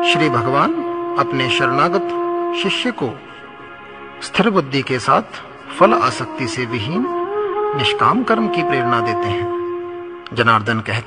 श्री भगवान अपने शरणागत शिष्य को स्थिर बुद्धि के साथ फल आसक्ति से विहीन निष्काम कर्म की प्रेरणा देते हैं। जनार्दन कहते